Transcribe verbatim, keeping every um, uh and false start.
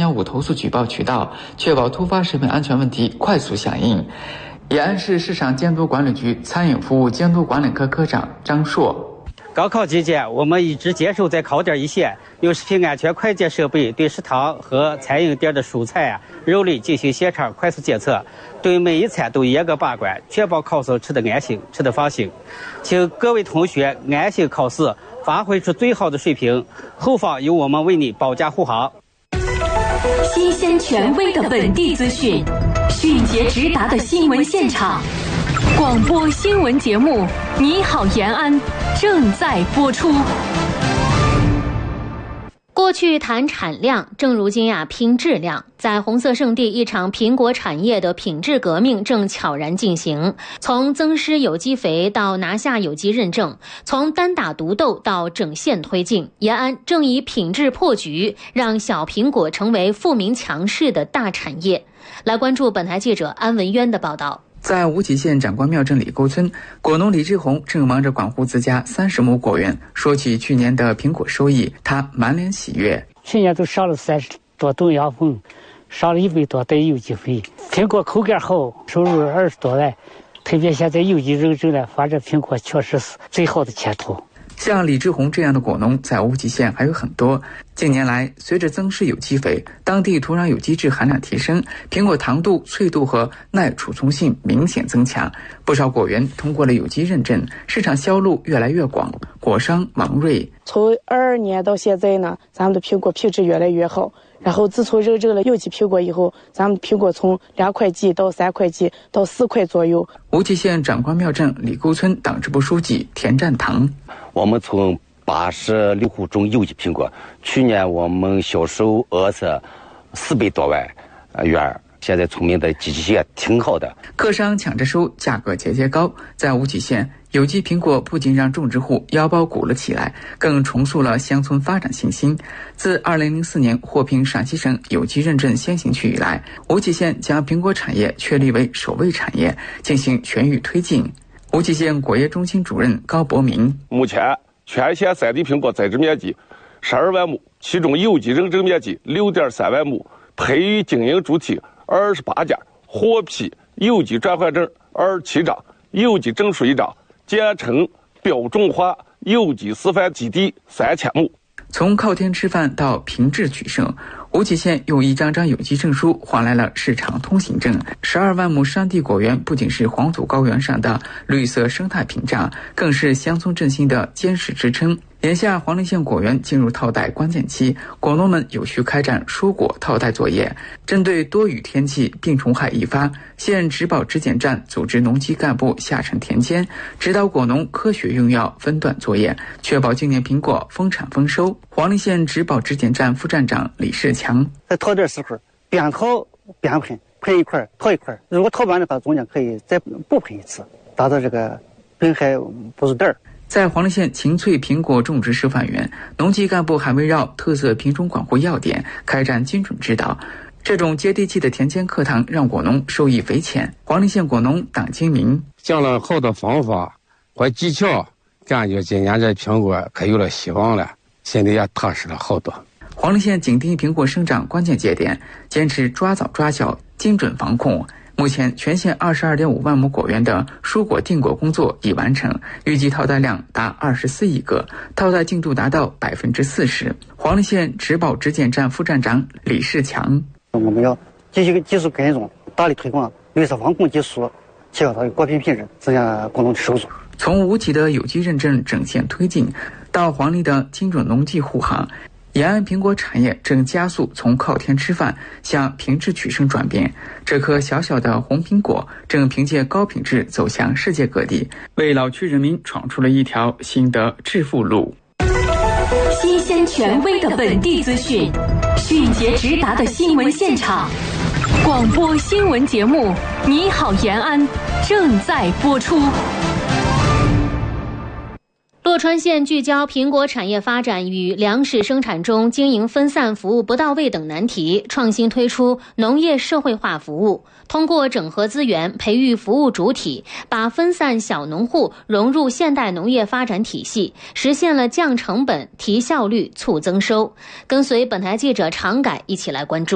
幺五投诉举报渠道，确保突发食品安全问题快速响应。延安市市场监督管理局餐饮服务监督管理科科长张硕。 高考期间，我们一直坚守在考点一线，用食品安全快检设备对食堂和餐饮店的蔬菜啊、肉类进行现场快速检测，对每一餐都严格把关，确保考生吃得安心、吃得放心。请各位同学安心考试，发挥出最好的水平。后方有我们为你保驾护航。 新鲜权威的本地资讯，迅捷直达的新闻现场。广播新闻节目《你好延安》正在播出。过去谈产量，正如今呀拼质量。在红色圣地，一场苹果产业的品质革命正悄然进行。从增施有机肥到拿下有机认证，从单打独斗到整线推进，延安正以品质破局，让小苹果成为富民强势的大产业。来关注本台记者安文渊的报道。 在无极县长官庙镇里沟村，果农李志红正忙着管护自家三十亩果园。说起去年的苹果收益，他满脸喜悦。 去年都上了三十多吨养蜂，上了一百多袋有机肥，苹果口感好，收入二十多万。特别现在有机认证了，发展苹果确实是最好的前途。 像李志红这样的果农在无极县还有很多。近年来，随着增施有机肥，当地土壤有机质含量提升，苹果糖度、脆度和耐储存性明显增强，不少果园通过了有机认证，市场销路越来越广，果商忙锐。 从二二年到现在呢，咱们的苹果品质越来越好。然后自从认证了有机苹果以后，咱们苹果从两块几到三块几到四块左右。 无极县长官庙镇李沟村党支部书记田占堂， 我们从八十六户种有机苹果，去年我们销售额是四百多万元，现在村民的积极性也挺好的。 客商抢着收，价格节节高。在无极县，有机苹果不仅让种植户腰包鼓了起来，更重塑了乡村发展信心。自二零零四年获评陕西省有机认证先行区以来，无极县将苹果产业确立为首位产业，进行全域推进。无极县果业中心主任高伯明， 目前全县三地苹果栽植面积十二万亩，其中有机认证面积六点三万亩，培育经营主体二十八家，获批有机转换证二十七张，有机证书一张，建成标种化有机示范基地三千亩。 从靠天吃饭到品质取胜，无极县用一张张有机证书换来了市场通行证。十二万亩山地果园不仅是黄土高原上的绿色生态屏障，更是乡村振兴的坚实支撑。眼下黄陵县果园进入套袋关键期，果农们有序开展蔬果套袋作业。针对多雨天气、病虫害易发，县植保质检站组织农机干部下沉田间，指导果农科学用药、分段作业，确保今年苹果丰产丰收。黄陵县植保质检站副站长李世强， 在套袋时候，边套边喷，喷一块套一块，如果套完的话，中间可以再补喷一次，达到这个病害不入袋儿。 在黄陵县晴翠苹果种植示范园，农技干部还围绕特色品种管护要点开展精准指导。这种接地气的田间课堂让果农受益匪浅。黄陵县果农党金明讲了好的方法和技巧，感觉今年这苹果可有了希望了，心里也踏实了好多。 黄陵县紧盯苹果生长关键节点，坚持抓早抓小，精准防控。目前全县 二十二点五万亩果园的蔬果定果工作已完成，预计套袋量达二十四亿个，套袋进度达到百分之四十。黄陵县植保质检站副站长李世强， 我们要继续技术跟踪，大力推广绿色防控技术，提高它的果品品质，增加果农的收入。 从无极的有机认证整线推进，到黄陵的精准农技护航，延安苹果产业正加速从靠天吃饭向品质取胜转变。这颗小小的红苹果正凭借高品质走向世界各地，为老区人民闯出了一条新的致富路。 新鲜权威的本地资讯，迅捷直达的新闻现场。广播新闻节目《你好延安》正在播出。洛川县聚焦苹果产业发展与粮食生产中经营分散、服务不到位等难题，创新推出农业社会化服务，通过整合资源、培育服务主体，把分散小农户融入现代农业发展体系，实现了降成本、提效率、促增收。跟随本台记者常改一起来关注。